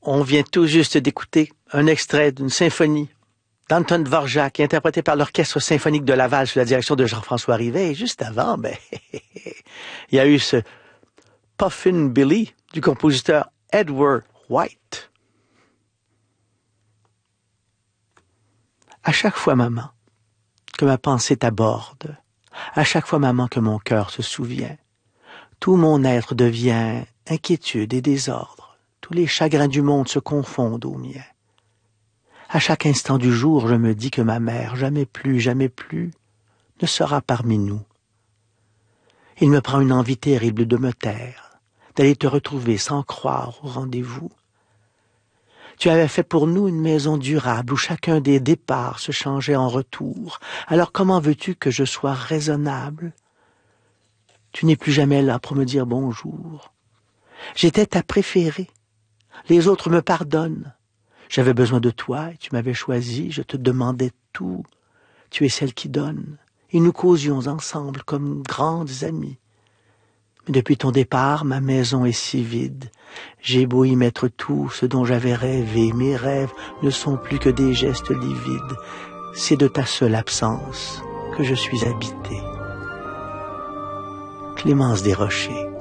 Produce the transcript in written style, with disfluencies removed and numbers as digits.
On vient tout juste d'écouter un extrait d'une symphonie d'Anton Dvorak, interprétée par l'Orchestre symphonique de Laval sous la direction de Jean-François Rivet. Et juste avant, il y a eu ce Puffin Billy du compositeur Edward White. À chaque fois, maman, que ma pensée t'aborde, à chaque fois, maman, que mon cœur se souvient, tout mon être devient inquiétude et désordre. Tous les chagrins du monde se confondent aux miens. À chaque instant du jour, je me dis que ma mère, jamais plus, ne sera parmi nous. Il me prend une envie terrible de me taire, d'aller te retrouver sans croire au rendez-vous. Tu avais fait pour nous une maison durable où chacun des départs se changeait en retour. Alors comment veux-tu que je sois raisonnable? Tu n'es plus jamais là pour me dire bonjour. J'étais ta préférée. Les autres me pardonnent. J'avais besoin de toi et tu m'avais choisi. Je te demandais tout. Tu es celle qui donne. Et nous causions ensemble comme grandes amies. Mais depuis ton départ, ma maison est si vide. J'ai beau y mettre tout ce dont j'avais rêvé. Mes rêves ne sont plus que des gestes livides. C'est de ta seule absence que je suis habité. Clémence Desrochers.